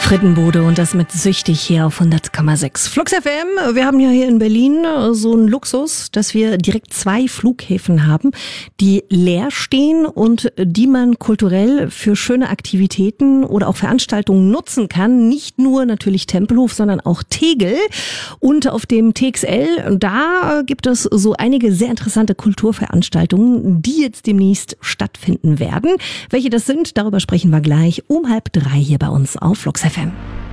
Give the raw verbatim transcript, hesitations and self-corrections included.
Frittenbude und das mit Süchtig hier auf hundert Komma sechs. Flux F M, wir haben ja hier in Berlin so einen Luxus, dass wir direkt zwei Flughäfen haben, die leer stehen und die man kulturell für schöne Aktivitäten oder auch Veranstaltungen nutzen kann. Nicht nur natürlich Tempelhof, sondern auch Tegel. Und auf dem T X L, da gibt es so einige sehr interessante Kulturveranstaltungen, die jetzt demnächst stattfinden werden. Welche das sind, darüber sprechen wir gleich um halb drei hier bei uns auf Flux F M.